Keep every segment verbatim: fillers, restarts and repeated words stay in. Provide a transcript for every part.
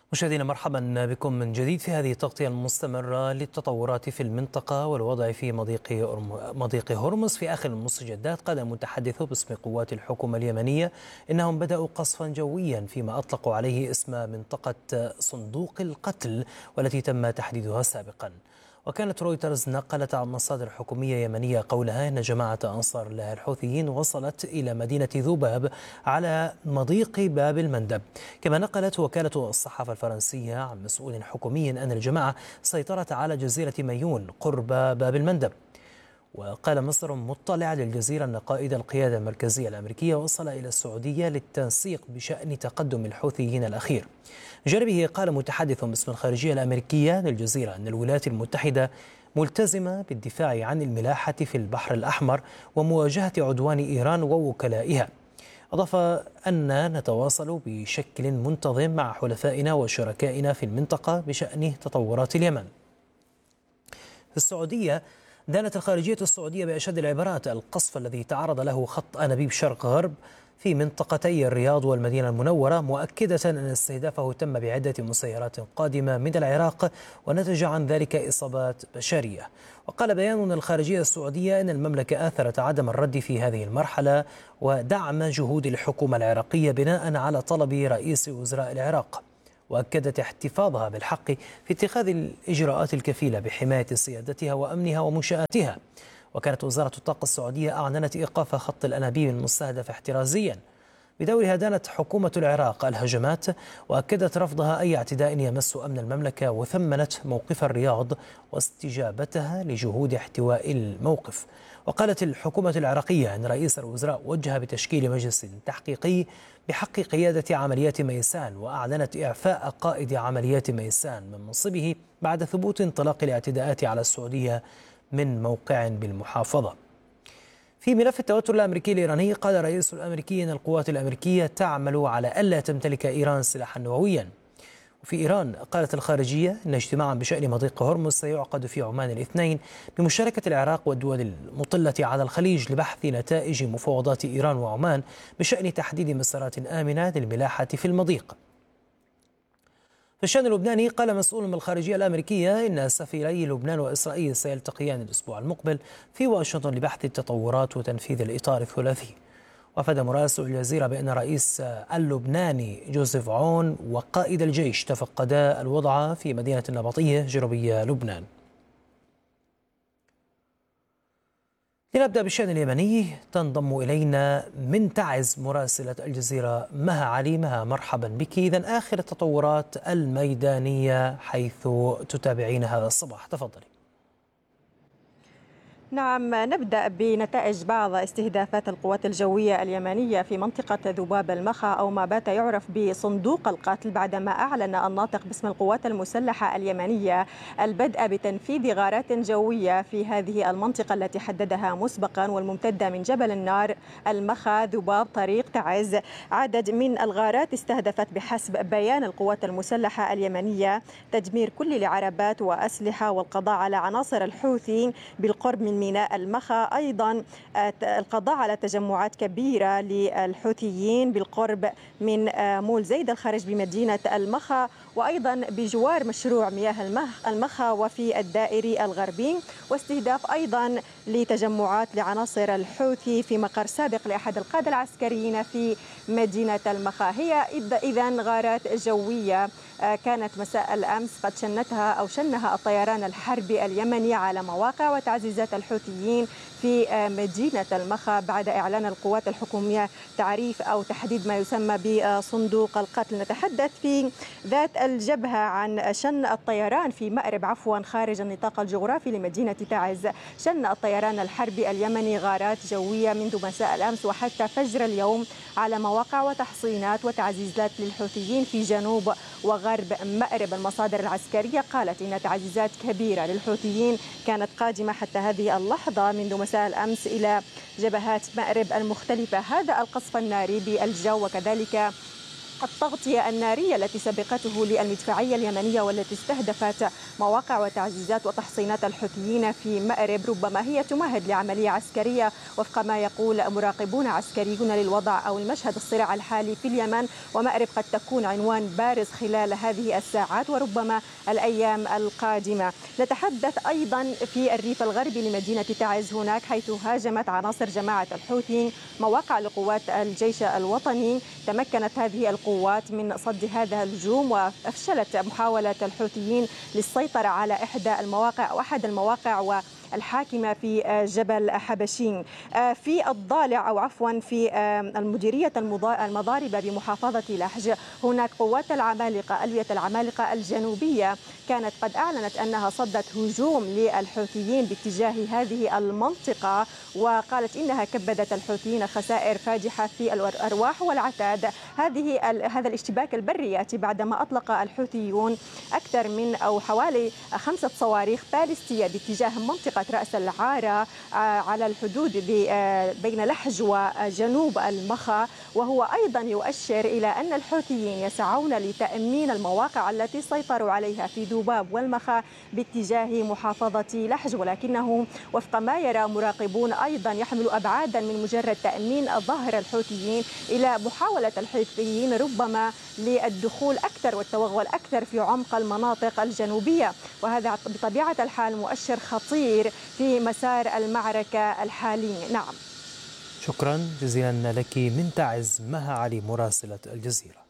مشاهدينا مرحبا بكم من جديد في هذه التغطية المستمرة للتطورات في المنطقة والوضع في مضيق مضيق هرمز. في آخر المستجدات قال المتحدث باسم قوات الحكومة اليمنية إنهم بدأوا قصفا جويا فيما أطلقوا عليه اسم منطقة صندوق القتل والتي تم تحديدها سابقا. وكانت رويترز نقلت عن مصادر حكومية يمنية قولها إن جماعة أنصار الله الحوثيين وصلت إلى مدينة ذباب على مضيق باب المندب. كما نقلت وكالة الصحافة الفرنسية عن مسؤول حكومي أن الجماعة سيطرت على جزيرة ميون قرب باب المندب. وقال مصدر مطلع للجزيرة أن قائد القيادة المركزية الأمريكية وصل إلى السعودية للتنسيق بشأن تقدم الحوثيين الأخير. جانبه قال متحدث باسم الخارجية الأمريكية للجزيرة أن الولايات المتحدة ملتزمة بالدفاع عن الملاحة في البحر الأحمر ومواجهة عدوان إيران ووكلائها. أضاف أن نتواصل بشكل منتظم مع حلفائنا وشركائنا في المنطقة بشأن تطورات اليمن. في السعودية دانت الخارجية السعودية بأشد العبارات القصف الذي تعرض له خط أنابيب شرق غرب في منطقتي الرياض والمدينة المنورة، مؤكدة أن استهدافه تم بعدة مسيرات قادمة من العراق ونتج عن ذلك إصابات بشرية. وقال بيان من الخارجية السعودية أن المملكة آثرت عدم الرد في هذه المرحلة ودعم جهود الحكومة العراقية بناء على طلب رئيس وزراء العراق، وأكدت احتفاظها بالحق في اتخاذ الإجراءات الكفيلة بحماية سيادتها وأمنها ومنشآتها. وكانت وزارة الطاقة السعودية أعلنت إيقاف خط الأنابيب المستهدف احترازيا. بدورها دانت حكومة العراق الهجمات وأكدت رفضها أي اعتداء يمس أمن المملكة، وثمنت موقف الرياض واستجابتها لجهود احتواء الموقف. وقالت الحكومة العراقية أن رئيس الوزراء وجه بتشكيل مجلس تحقيقي بحق قيادة عمليات ميسان، وأعلنت إعفاء قائد عمليات ميسان من منصبه بعد ثبوت انطلاق الاعتداءات على السعودية من موقع بالمحافظة. في ملف التوتر الأمريكي الإيراني قال الرئيس الأمريكي أن القوات الأمريكية تعمل على ألا تمتلك إيران سلاحا نوويا. وفي إيران قالت الخارجية أن اجتماعا بشأن مضيق هرمز سيعقد في عمان الاثنين بمشاركة العراق والدول المطلة على الخليج لبحث نتائج مفاوضات إيران وعمان بشأن تحديد مسارات آمنة للملاحة في المضيق. في الشأن اللبناني قال مسؤول من الخارجية الأمريكية إن سفيري لبنان وإسرائيل سيلتقيان الأسبوع المقبل في واشنطن لبحث التطورات وتنفيذ الإطار الثلاثي. وأفاد مراسل الجزيرة بأن الرئيس اللبناني جوزيف عون وقائد الجيش تفقدا الوضع في مدينة النبطية جنوبية لبنان. لنبدأ بالشأن اليمني، تنضم إلينا من تعز مراسلة الجزيرة مها علي. مها، مرحبا بك. إذن آخر التطورات الميدانية حيث تتابعين هذا الصباح، تفضلي. نعم، نبدأ بنتائج بعض استهدافات القوات الجوية اليمنية في منطقة ذباب المخا أو ما بات يعرف بصندوق القتل، بعدما أعلن الناطق باسم القوات المسلحة اليمنية البدء بتنفيذ غارات جوية في هذه المنطقة التي حددها مسبقا والممتدة من جبل النار المخا ذباب طريق تعز. عدد من الغارات استهدفت بحسب بيان القوات المسلحة اليمنية تدمير كل العربات وأسلحة والقضاء على عناصر الحوثي بالقرب من ميناء المخا، أيضا القضاء على تجمعات كبيرة للحوثيين بالقرب من مول زيد الخارج بمدينة المخا، وأيضا بجوار مشروع مياه المخا وفي الدائري الغربي، واستهداف أيضا لتجمعات لعناصر الحوثي في مقر سابق لأحد القادة العسكريين في مدينة المخا. هي إذن غارات جوية كانت مساء الأمس قد شنتها أو شنها الطيران الحربي اليمني على مواقع وتعزيزات الحوثيين في مدينة المخا بعد إعلان القوات الحكومية تعريف أو تحديد ما يسمى بصندوق القتل. نتحدث في ذات الجبهة عن شن الطيران في مأرب عفوا خارج النطاق الجغرافي لمدينة تعز. شن الطيران الحربي اليمني غارات جوية منذ مساء الأمس وحتى فجر اليوم على مواقع وتحصينات وتعزيزات للحوثيين في جنوب وغرب مأرب. المصادر العسكرية قالت إن تعزيزات كبيرة للحوثيين كانت قادمة حتى هذه اللحظة منذ مساء الأمس إلى جبهات مأرب المختلفة. هذا القصف الناري بالجو وكذلك التغطية النارية التي سبقته للمدفعية اليمنية والتي استهدفت مواقع وتعزيزات وتحصينات الحوثيين في مأرب ربما هي تمهد لعملية عسكرية وفق ما يقول مراقبون عسكريون للوضع أو المشهد الصراع الحالي في اليمن. ومأرب قد تكون عنوان بارز خلال هذه الساعات وربما الأيام القادمة. نتحدث أيضا في الريف الغربي لمدينة تعز هناك حيث هاجمت عناصر جماعة الحوثي مواقع لقوات الجيش الوطني. تمكنت هذه القوات من صد هذا الهجوم وأفشلت محاولة الحوثيين للسيطرة على إحدى المواقع أو أحد المواقع الحاكمة في جبل حبشين. في الضالع أو عفوا في المديرية المضاربة بمحافظة لحج هناك قوات العمالقة ألوية العمالقة الجنوبية كانت قد أعلنت أنها صدت هجوم للحوثيين باتجاه هذه المنطقة وقالت إنها كبدت الحوثيين خسائر فاجحة في الأرواح والعتاد. هذه هذا الاشتباك البري يأتي بعدما أطلق الحوثيون أكثر من أو حوالي خمسة صواريخ باليستية باتجاه منطقة رأس العارة على الحدود بين لحج وجنوب المخا، وهو أيضا يؤشر إلى أن الحوثيين يسعون لتأمين المواقع التي سيطروا عليها في ذباب والمخا باتجاه محافظة لحج، ولكنه وفق ما يرى مراقبون أيضا يحمل أبعادا من مجرد تأمين ظهر الحوثيين إلى محاولة الحوثيين ربما للدخول أكثر والتوغل أكثر في عمق المناطق الجنوبية، وهذا بطبيعة الحال مؤشر خطير في مسار المعركة الحالي. نعم، شكرا جزيلا لك من تعز مها علي مراسلة الجزيرة.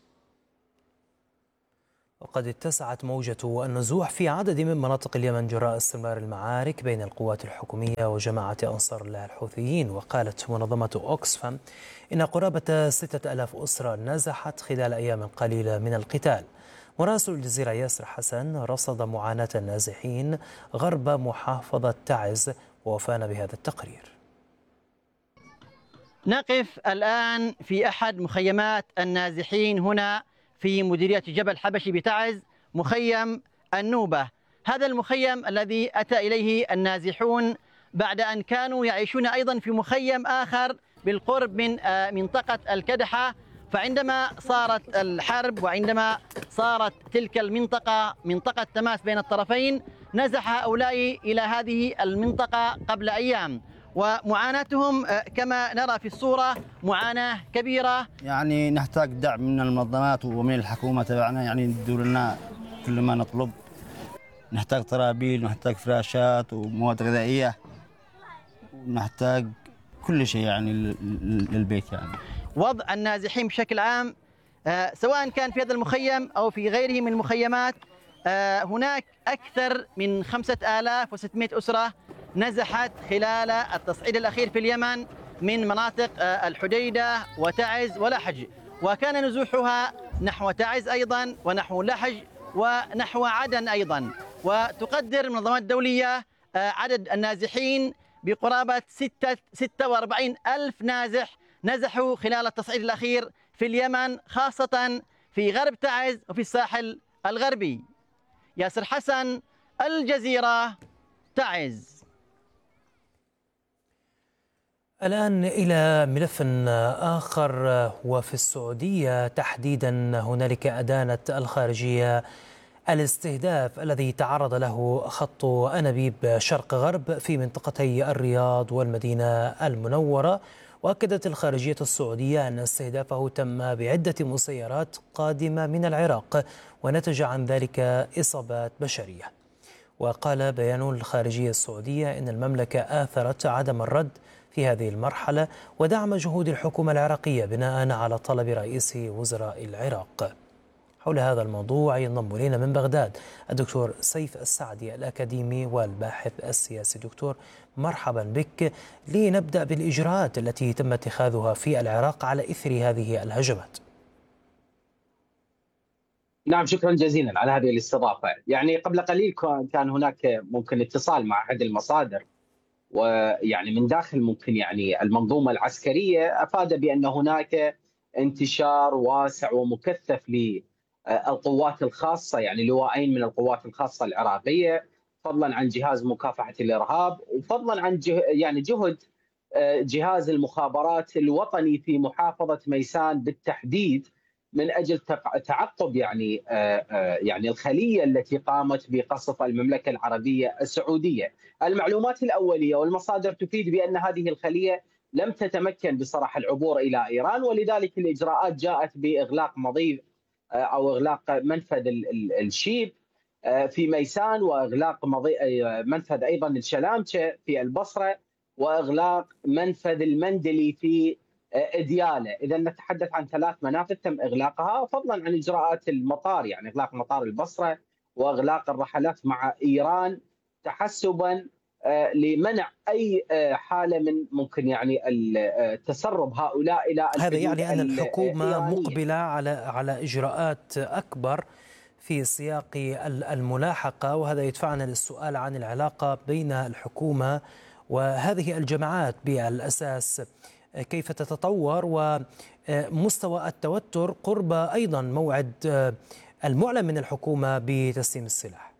وقد اتسعت موجة النزوح في عدد من مناطق اليمن جراء استمرار المعارك بين القوات الحكومية وجماعة أنصار الله الحوثيين. وقالت منظمة أوكسفام إن قرابة ستة ألاف أسرة نزحت خلال أيام قليلة من القتال. مراسل الجزيرة ياسر حسن رصد معاناة النازحين غرب محافظة تعز ووفانا بهذا التقرير. نقف الآن في أحد مخيمات النازحين هنا في مديرية جبل حبشي بتعز، مخيم النوبة. هذا المخيم الذي أتى إليه النازحون بعد أن كانوا يعيشون أيضا في مخيم آخر بالقرب من منطقة الكدحة، فعندما صارت الحرب وعندما صارت تلك المنطقة منطقة تماس بين الطرفين نزح هؤلاء إلى هذه المنطقة قبل أيام، ومعاناتهم كما نرى في الصورة معاناة كبيرة. يعني نحتاج دعم من المنظمات ومن الحكومة تبعنا، يعني يدوا لنا كل ما نطلب. نحتاج طرابيل ونحتاج فراشات ومواد غذائية ونحتاج كل شيء يعني للبيت. يعني وضع النازحين بشكل عام سواء كان في هذا المخيم أو في غيره من المخيمات هناك أكثر من خمسة آلاف وستمائة أسرة نزحت خلال التصعيد الأخير في اليمن من مناطق الحديدة وتعز ولحج، وكان نزوحها نحو تعز أيضا ونحو لحج ونحو عدن أيضا. وتقدر المنظمات الدولية عدد النازحين بقرابة ستة وأربعين ألف نازح نزحوا خلال التصعيد الأخير في اليمن، خاصة في غرب تعز وفي الساحل الغربي. ياسر حسن، الجزيرة، تعز. الآن إلى ملف آخر وفي السعودية تحديدا هنالك أدانت الخارجية الاستهداف الذي تعرض له خط أنابيب شرق غرب في منطقتي الرياض والمدينة المنورة. وأكدت الخارجية السعودية أن استهدافه تم بعدة مسيرات قادمة من العراق ونتج عن ذلك إصابات بشرية. وقال بيان الخارجية السعودية إن المملكة آثرت عدم الرد في هذه المرحلة ودعم جهود الحكومة العراقية بناء على طلب رئيس وزراء العراق. حول هذا الموضوع ينضم إلينا من بغداد الدكتور سيف السعدي الأكاديمي والباحث السياسي. دكتور مرحبا بك. لنبدأ بالإجراءات التي تم اتخاذها في العراق على إثر هذه الهجمات. نعم، شكرا جزيلا على هذه الاستضافة. يعني قبل قليل كان هناك ممكن اتصال مع أحد المصادر، ويعني من داخل ممكن يعني المنظومة العسكرية أفاد بأن هناك انتشار واسع ومكثف للقوات الخاصة، يعني لواءين من القوات الخاصة العراقية، فضلا عن جهاز مكافحة الإرهاب وفضلا عن جه يعني جهد جهاز المخابرات الوطني في محافظة ميسان بالتحديد من اجل تعقب يعني يعني الخليه التي قامت بقصف المملكه العربيه السعوديه. المعلومات الاوليه والمصادر تفيد بان هذه الخليه لم تتمكن بصراحه العبور الى ايران، ولذلك الاجراءات جاءت باغلاق مضيق او اغلاق منفذ الشيب في ميسان، واغلاق منفذ ايضا الشلامشه في البصره، واغلاق منفذ المندلي في دياله. اذا نتحدث عن ثلاث منافذ تم اغلاقها، فضلا عن اجراءات المطار، يعني اغلاق مطار البصره واغلاق الرحلات مع ايران تحسبا لمنع اي حاله من ممكن يعني تسرب هؤلاء الى هذا يعني ان الحكومه الإيرانية. مقبله على على اجراءات اكبر في سياق الملاحقه، وهذا يدفعنا للسؤال عن العلاقه بين الحكومه وهذه الجماعات بالاساس، كيف تتطور ومستوى التوتر قرب ايضا موعد المعلن من الحكومه بتسليم السلاح.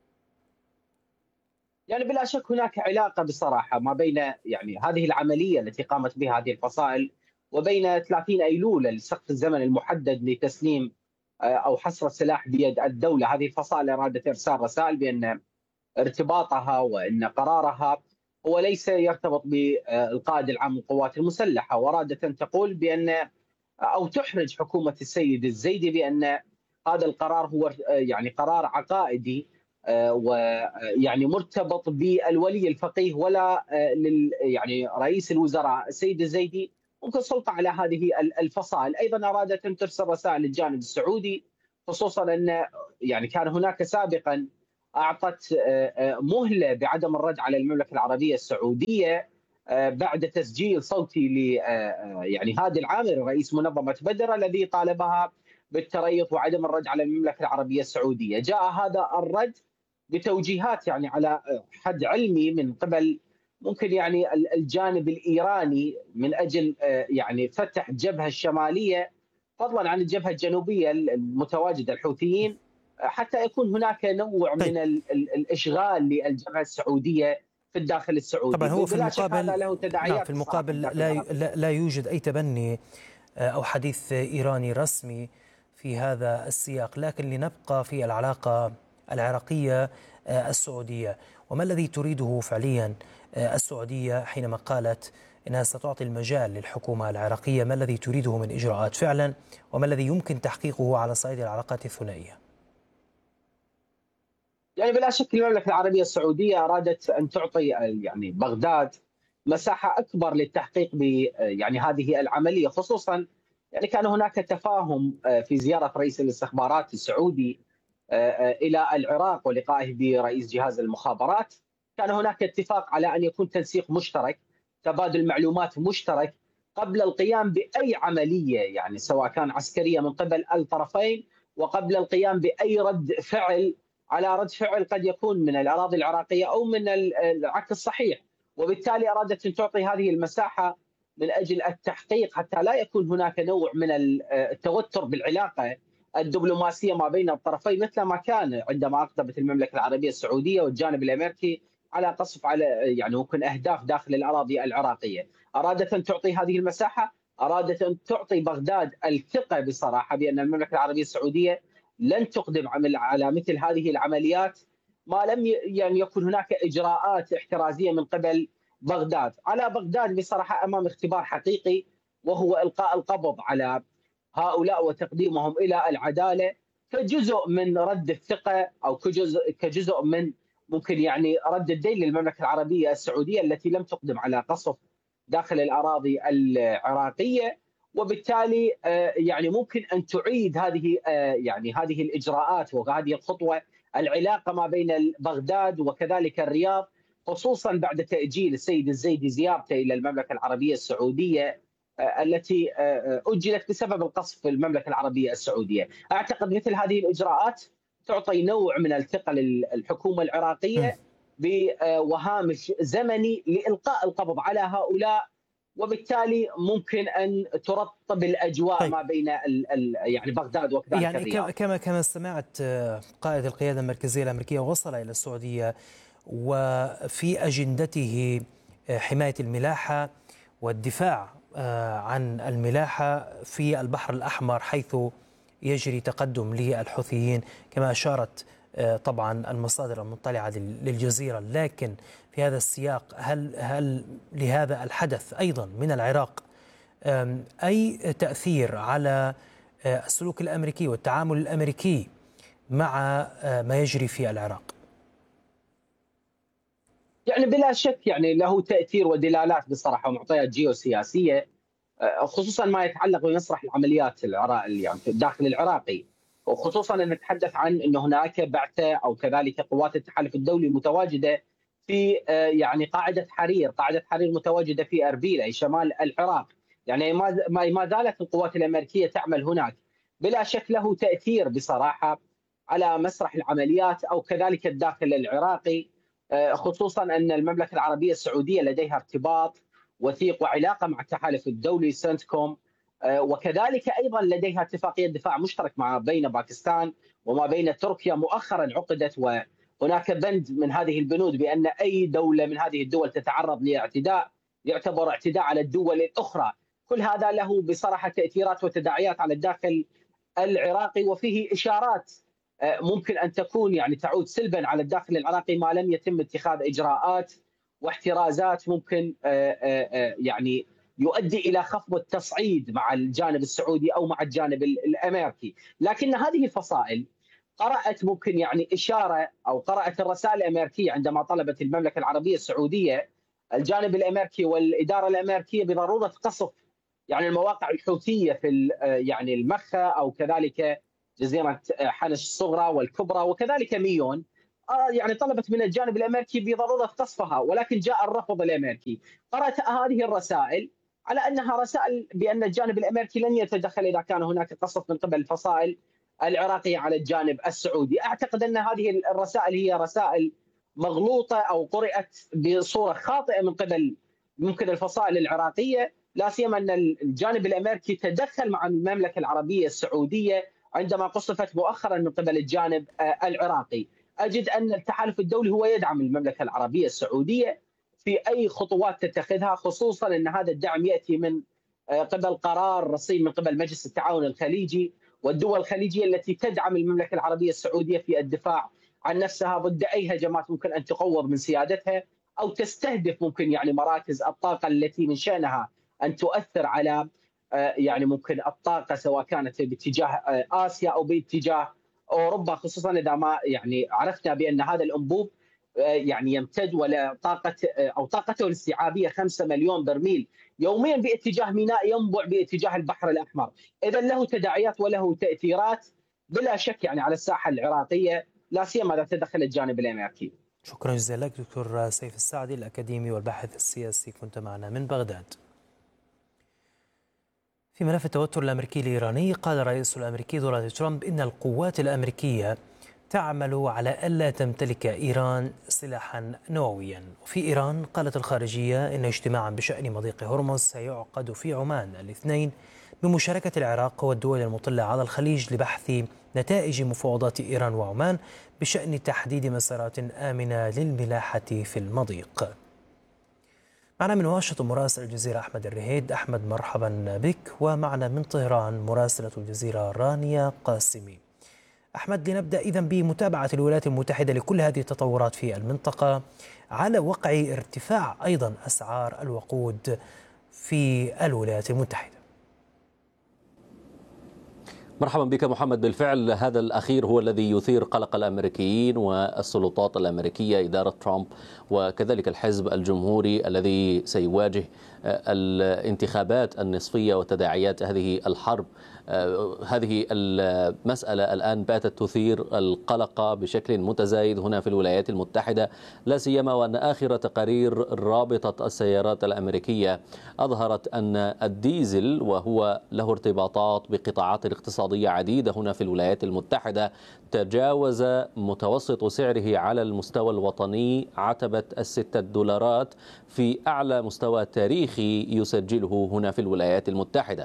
يعني بلا شك هناك علاقه بصراحه ما بين يعني هذه العمليه التي قامت بها هذه الفصائل وبين ثلاثين ايلول السقف الزمني المحدد لتسليم او حصر السلاح بيد الدوله. هذه الفصائل ارادت ارسال رسائل بان ارتباطها وان قرارها هو ليس يرتبط بالقائد العام للقوات المسلحه، وارادت ان تقول بان او تحرج حكومه السيد الزيدي بان هذا القرار هو يعني قرار عقائدي ويعني مرتبط بالولي الفقيه ولا لل يعني رئيس الوزراء السيد الزيدي ممكن سلطه على هذه الفصائل. ايضا ارادت ان ترسل رسائل للجانب السعودي، خصوصا ان يعني كان هناك سابقا اعطت مهله بعدم الرد على المملكه العربيه السعوديه بعد تسجيل صوتي ل يعني هادي العامري رئيس منظمه بدر الذي طالبها بالتريث وعدم الرد على المملكه العربيه السعوديه. جاء هذا الرد بتوجيهات يعني على حد علمي من قبل ممكن يعني الجانب الايراني من اجل يعني فتح الجبهه الشماليه فضلا عن الجبهه الجنوبيه المتواجده الحوثيين، حتى يكون هناك نوع طيب. من الاشغال للجبهه السعوديه في الداخل السعودي. طبعا هو في المقابل له تداعيات نعم في المقابل لا لا يوجد اي تبني او حديث ايراني رسمي في هذا السياق، لكن لنبقى في العلاقه العراقيه السعوديه، وما الذي تريده فعليا السعوديه حينما قالت انها ستعطي المجال للحكومه العراقيه؟ ما الذي تريده من اجراءات فعلا، وما الذي يمكن تحقيقه على صعيد العلاقات الثنائيه؟ يعني بلا شك المملكه العربيه السعوديه ارادت ان تعطي يعني بغداد مساحه اكبر للتحقيق ب يعني هذه العمليه، خصوصا يعني كان هناك تفاهم في زياره رئيس الاستخبارات السعودي الى العراق ولقائه برئيس جهاز المخابرات. كان هناك اتفاق على ان يكون تنسيق مشترك، تبادل معلومات مشترك قبل القيام باي عمليه يعني سواء كان عسكريه من قبل الطرفين، وقبل القيام باي رد فعل على رد فعل قد يكون من الاراضي العراقيه او من العكس الصحيح. وبالتالي ارادت ان تعطي هذه المساحه من اجل التحقيق حتى لا يكون هناك نوع من التوتر بالعلاقه الدبلوماسيه ما بين الطرفين، مثل ما كان عندما اقدمت المملكه العربيه السعوديه والجانب الامريكي على قصف على يعني ممكن اهداف داخل الاراضي العراقيه. ارادت ان تعطي هذه المساحه، ارادت ان تعطي بغداد الثقه بصراحه بان المملكه العربيه السعوديه لن تقدم على مثل هذه العمليات ما لم يعني يكون هناك اجراءات احترازيه من قبل بغداد. على بغداد بصراحه امام اختبار حقيقي، وهو القاء القبض على هؤلاء وتقديمهم الى العداله كجزء من رد الثقه او كجزء كجزء من ممكن يعني رد الدين للمملكه العربيه السعوديه التي لم تقدم على قصف داخل الاراضي العراقيه، وبالتالي يعني ممكن ان تعيد هذه يعني هذه الاجراءات وهذه الخطوه العلاقه ما بين بغداد وكذلك الرياض، خصوصا بعد تاجيل السيد الزيدي زيارته الى المملكه العربيه السعوديه التي اجلت بسبب القصف في المملكه العربيه السعوديه. اعتقد مثل هذه الاجراءات تعطي نوع من الثقه للحكومه العراقيه بوهامش زمني لالقاء القبض على هؤلاء، وبالتالي ممكن ان ترطب الاجواء طيب. ما بين ال ال يعني بغداد وكذلك يعني الرياض. كما كما استمعت قائد القياده المركزيه الامريكيه وصل الى السعوديه وفي اجندته حمايه الملاحه والدفاع عن الملاحه في البحر الاحمر، حيث يجري تقدم للحوثيين كما أشارت طبعا المصادر المطلعة للجزيرة. لكن في هذا السياق هل هل لهذا الحدث أيضا من العراق أي تأثير على السلوك الأمريكي والتعامل الأمريكي مع ما يجري في العراق؟ يعني بلا شك يعني له تأثير ودلالات بصراحة ومعطيات جيوسياسية، خصوصا ما يتعلق بمسرح العمليات العراق يعني الداخل العراقي، وخصوصا أن نتحدث عن أن هناك بعثة أو كذلك قوات التحالف الدولي متواجدة في يعني قاعدة حرير، قاعدة حرير متواجدة في أربيل أي شمال العراق، يعني ما ما زالت القوات الأمريكية تعمل هناك. بلا شك له تأثير بصراحة على مسرح العمليات أو كذلك الداخل العراقي، خصوصا أن المملكة العربية السعودية لديها ارتباط وثيق وعلاقة مع التحالف الدولي سنتكوم، وكذلك أيضا لديها اتفاقية دفاع مشترك مع بين باكستان وما بين تركيا مؤخرا عقدت، وهناك بند من هذه البنود بأن أي دولة من هذه الدول تتعرض لاعتداء يعتبر اعتداء على الدول الأخرى. كل هذا له بصراحة تأثيرات وتداعيات على الداخل العراقي، وفيه إشارات ممكن أن تكون يعني تعود سلبا على الداخل العراقي ما لم يتم اتخاذ إجراءات واحترازات ممكن يعني يؤدي إلى خفض التصعيد مع الجانب السعودي أو مع الجانب الأمريكي. لكن هذه الفصائل قرأت ممكن يعني إشارة أو قرأت الرسائل الأمريكية عندما طلبت المملكة العربية السعودية الجانب الأمريكي والإدارة الأمريكية بضرورة قصف يعني المواقع الحوثية في يعني المخا أو كذلك جزيرة حنش الصغرى والكبرى وكذلك ميون، يعني طلبت من الجانب الأمريكي بضرورة قصفها، ولكن جاء الرفض الأمريكي. قرأت هذه الرسائل على أنها رسائل بأن الجانب الأمريكي لن يتدخل إذا كان هناك قصف من قبل الفصائل العراقية على الجانب السعودي. أعتقد أن هذه الرسائل هي رسائل مغلوطة أو قرأت بصورة خاطئة من قبل ممكن الفصائل العراقية، لا سيما أن الجانب الأمريكي تدخل مع المملكة العربية السعودية عندما قصفت مؤخرا من قبل الجانب العراقي. أجد أن التحالف الدولي هو يدعم المملكة العربية السعودية في أي خطوات تتخذها، خصوصا أن هذا الدعم يأتي من قبل قرار رصين من قبل مجلس التعاون الخليجي والدول الخليجية التي تدعم المملكة العربية السعودية في الدفاع عن نفسها ضد أي هجمات ممكن أن تقوض من سيادتها أو تستهدف ممكن يعني مراكز الطاقة التي من شأنها أن تؤثر على يعني ممكن الطاقة سواء كانت باتجاه آسيا أو باتجاه أوروبا، خصوصا إذا ما يعني عرفنا بأن هذا الأنبوب يعني يمتد ولا طاقة أو طاقته الاستيعابية خمسة مليون برميل يوميا باتجاه ميناء ينبع باتجاه البحر الأحمر. إذا له تداعيات وله تأثيرات بلا شك يعني على الساحة العراقية، لا سيما إذا تدخل الجانب الأمريكي. شكرا جزيلا لك دكتور سيف السعدي الأكاديمي والباحث السياسي، كنت معنا من بغداد. في ملف التوتر الأمريكي الإيراني، قال الرئيس الأمريكي دونالد ترامب إن القوات الأمريكية تعمل على ألا تمتلك إيران سلاحا نوويا. وفي إيران قالت الخارجية إن اجتماعا بشأن مضيق هرمز سيعقد في عمان الاثنين بمشاركة العراق والدول المطلة على الخليج لبحث نتائج مفاوضات إيران وعمان بشأن تحديد مسارات آمنة للملاحة في المضيق. معنا من واشنطن مراسل الجزيرة أحمد الرهيد. أحمد مرحبا بك. ومعنا من طهران مراسلة الجزيرة رانيا قاسمي. أحمد، لنبدأ إذن بمتابعة الولايات المتحدة لكل هذه التطورات في المنطقة على وقع ارتفاع أيضا أسعار الوقود في الولايات المتحدة. مرحبا بك محمد. بالفعل هذا الأخير هو الذي يثير قلق الأمريكيين والسلطات الأمريكية، إدارة ترامب وكذلك الحزب الجمهوري الذي سيواجه الانتخابات النصفية وتداعيات هذه الحرب. هذه المسألة الآن باتت تثير القلق بشكل متزايد هنا في الولايات المتحدة، لا سيما وأن آخر تقارير رابطة السيارات الأمريكية أظهرت أن الديزل، وهو له ارتباطات بقطاعات اقتصادية عديدة هنا في الولايات المتحدة، تجاوز متوسط سعره على المستوى الوطني عتبة الستة دولارات في أعلى مستوى تاريخي يسجله هنا في الولايات المتحدة.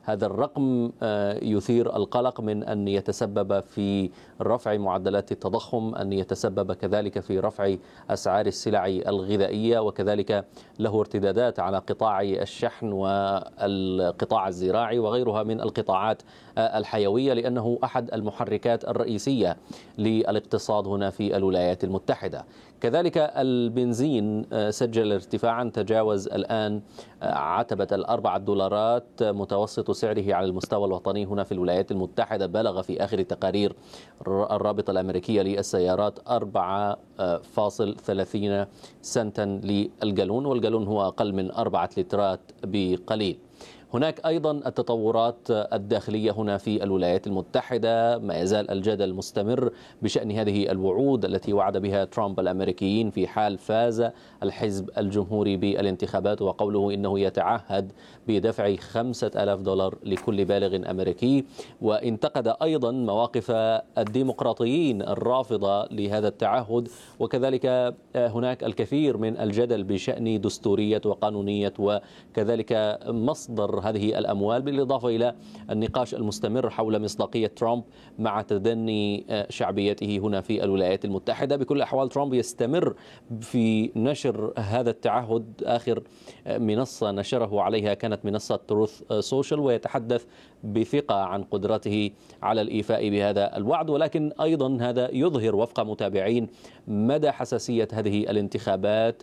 هذا الرقم يثير القلق من أن يتسبب في رفع معدلات التضخم، أن يتسبب كذلك في رفع أسعار السلع الغذائية، وكذلك له ارتدادات على قطاع الشحن والقطاع الزراعي وغيرها من القطاعات الحيوية، لأنه أحد المحركات الرئيسية للاقتصاد هنا في الولايات المتحدة. كذلك البنزين سجل ارتفاعا تجاوز الآن عتبة الأربعة دولارات، متوسط سعره على المستوى الوطني هنا في الولايات المتحدة بلغ في آخر تقارير الرابطة الأمريكية للسيارات أربعة فاصل ثلاثين سنتا للجالون، والجالون هو أقل من أربعة لترات بقليل. هناك أيضا التطورات الداخلية هنا في الولايات المتحدة، ما يزال الجدل مستمر بشأن هذه الوعود التي وعد بها ترامب الأمريكيين في حال فاز الحزب الجمهوري بالانتخابات، وقوله إنه يتعهد بدفع خمسة آلاف دولار لكل بالغ أمريكي. وانتقد أيضا مواقف الديمقراطيين الرافضة لهذا التعهد، وكذلك هناك الكثير من الجدل بشأن دستورية وقانونية وكذلك مصدر هذه الأموال، بالإضافة إلى النقاش المستمر حول مصداقية ترامب مع تدني شعبيته هنا في الولايات المتحدة. بكل الأحوال ترامب يستمر في نشر هذا التعهد. آخر منصة نشره عليها كانت منصة تروث سوشيال، ويتحدث بثقة عن قدرته على الإيفاء بهذا الوعد، ولكن أيضا هذا يظهر وفق متابعين مدى حساسية هذه الانتخابات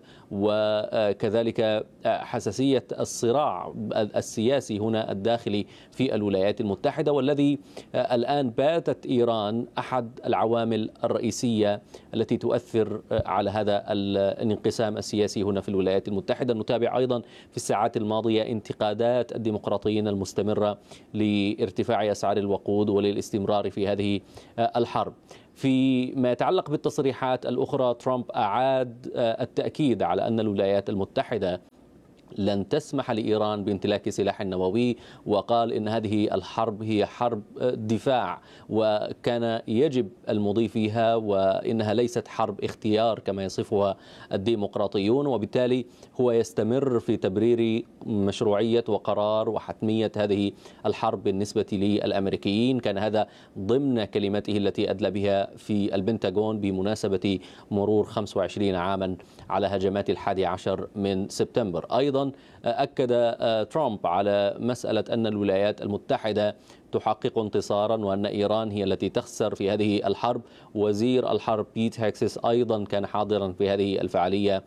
وكذلك حساسية الصراع السياسي هنا الداخلي في الولايات المتحدة، والذي الآن باتت إيران أحد العوامل الرئيسية التي تؤثر على هذا الانقسام السياسي هنا في الولايات المتحدة. نتابع أيضا في الساعات الماضية انتقادات الديمقراطيين المستمرة لارتفاع أسعار الوقود وللاستمرار في هذه الحرب. فيما يتعلق بالتصريحات الأخرى، ترامب أعاد التأكيد على أن الولايات المتحدة لن تسمح لإيران بامتلاك سلاح نووي، وقال إن هذه الحرب هي حرب دفاع وكان يجب المضي فيها، وإنها ليست حرب اختيار كما يصفها الديمقراطيون، وبالتالي هو يستمر في تبرير مشروعية وقرار وحتمية هذه الحرب بالنسبة للأمريكيين. كان هذا ضمن كلمته التي أدلى بها في البنتاغون بمناسبة مرور خمسة وعشرين عاما على هجمات الحادي عشر من سبتمبر. أيضا أكد ترامب على مسألة أن الولايات المتحدة تحقق انتصارا وأن إيران هي التي تخسر في هذه الحرب. وزير الحرب بيت هيكسس أيضا كان حاضرا في هذه الفعالية،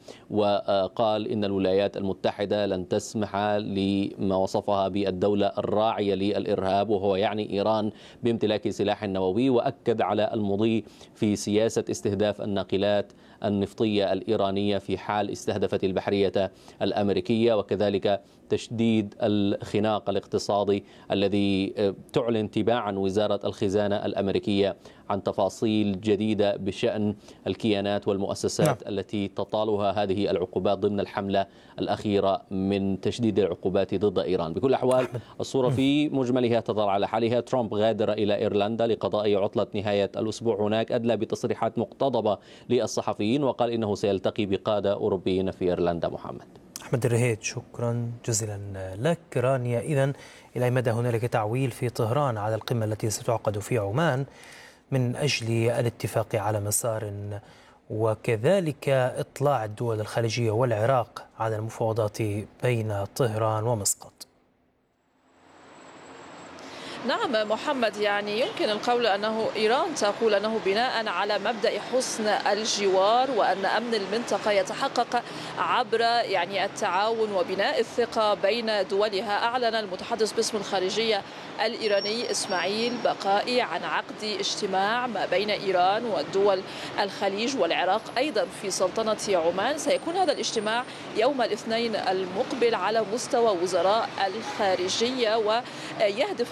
وقال إن الولايات المتحدة لن تسمح لما وصفها بالدولة الراعية للإرهاب، وهو يعني إيران، بامتلاك سلاح نووي. وأكد على المضي في سياسة استهداف الناقلات النفطية الإيرانية في حال استهدفت البحرية الأمريكية، وكذلك تشديد الخناق الاقتصادي الذي تعلن تباعا وزارة الخزانة الأمريكية عن تفاصيل جديدة بشأن الكيانات والمؤسسات نعم. التي تطالها هذه العقوبات ضمن الحملة الأخيرة من تشديد العقوبات ضد إيران. بكل الأحوال الصورة في مجملها تظل على حالها. ترامب غادر إلى إيرلندا لقضاء عطلة نهاية الأسبوع هناك، أدلى بتصريحات مقتضبة للصحفيين، وقال إنه سيلتقي بقادة أوروبيين في إيرلندا. محمد أحمد الرهيد، شكرا جزيلا لك. رانيا، إذن إلى مدى هنالك تعويل في طهران على القمة التي ستعقد في عمان من أجل الاتفاق على مسار، وكذلك إطلاع الدول الخليجية والعراق على المفاوضات بين طهران ومسقط؟ نعم محمد، يعني يمكن القول أنه إيران تقول أنه بناء على مبدأ حسن الجوار وأن أمن المنطقة يتحقق عبر يعني التعاون وبناء الثقة بين دولها. أعلن المتحدث باسم الخارجية الإيراني إسماعيل بقائي عن عقد اجتماع ما بين إيران والدول الخليج والعراق أيضا في سلطنة عمان. سيكون هذا الاجتماع يوم الاثنين المقبل على مستوى وزراء الخارجية، ويهدف هذا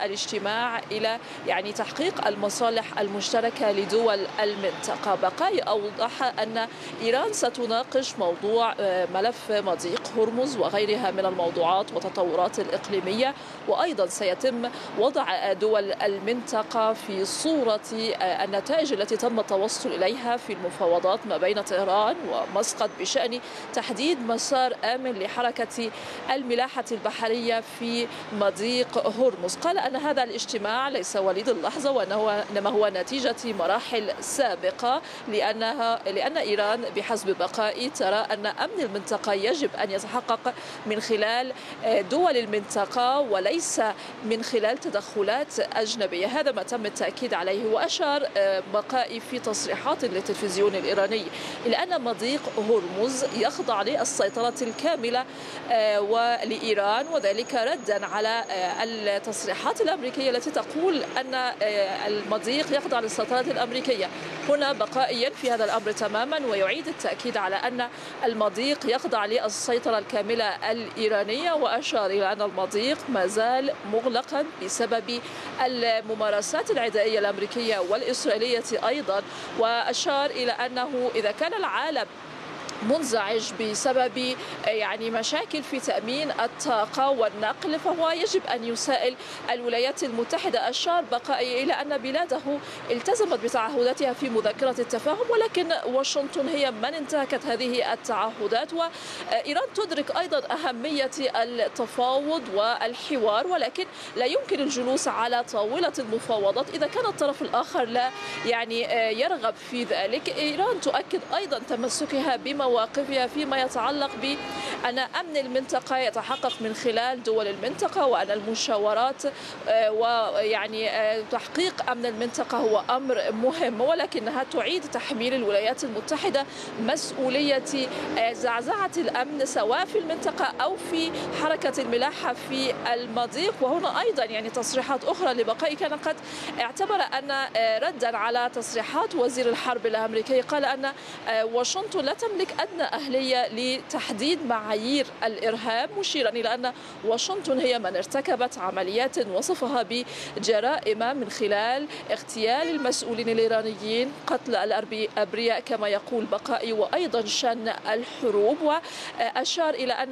الاجتماع إلى يعني تحقيق المصالح المشتركة لدول المنطقة. بقاي أوضح أن إيران ستناقش موضوع ملف مضيق هرمز وغيرها من الموضوعات والتطورات الإقليمية، وأيضا سيتم وضع دول المنطقة في صورة النتائج التي تم التوصل إليها في المفاوضات ما بين طهران ومسقط بشأن تحديد مسار آمن لحركة الملاحة البحرية في مضيق هرمز. قال أن هذا الاجتماع ليس وليد اللحظة وأنه إنما هو نتيجة مراحل سابقة، لأنها لأن إيران بحسب بقائي ترى أن أمن المنطقة يجب أن يتحقق من خلال دول المنطقة وليس من خلال تدخلات أجنبية. هذا ما تم التأكيد عليه. وأشار بقائي في تصريحات للتلفزيون الإيراني إلى أن مضيق هرمز يخضع للسيطرة الكاملة ولإيران، وذلك ردا على التصريحات الأمريكية التي تقول أن المضيق يخضع للسيطرة الأمريكية. هنا بقائي ينفي هذا الأمر تماما ويعيد التأكيد على أن المضيق يخضع للسيطرة الكاملة الإيرانية، وأشار إلى أن المضيق ما زال مغلقا بسبب الممارسات العدائية الأمريكية والإسرائيلية أيضا. وأشار إلى أنه إذا كان العالم منزعج بسبب يعني مشاكل في تأمين الطاقة والنقل فهو يجب أن يسائل الولايات المتحدة. أشار بقائي إلى أن بلاده التزمت بتعهداتها في مذكرة التفاهم، ولكن واشنطن هي من انتهكت هذه التعهدات. وإيران تدرك أيضا أهمية التفاوض والحوار، ولكن لا يمكن الجلوس على طاولة المفاوضات إذا كان الطرف الآخر لا يعني يرغب في ذلك. إيران تؤكد أيضا تمسكها بما مواقفها فيما يتعلق بأن أمن المنطقة يتحقق من خلال دول المنطقة، وأن المشاورات ويعني تحقيق أمن المنطقة هو أمر مهم، ولكنها تعيد تحميل الولايات المتحدة مسؤولية زعزعة الأمن سواء في المنطقة أو في حركة الملاحة في المضيق. وهنا أيضا يعني تصريحات أخرى لبقائي كان قد اعتبر أن ردا على تصريحات وزير الحرب الأمريكي قال أن واشنطن لا تملك أدنى أهلية لتحديد معايير الإرهاب، مشيرا إلى أن واشنطن هي من ارتكبت عمليات وصفها بجرائم من خلال اغتيال المسؤولين الإيرانيين، قتل الأبرياء كما يقول بقائي، وأيضا شن الحروب. وأشار إلى أن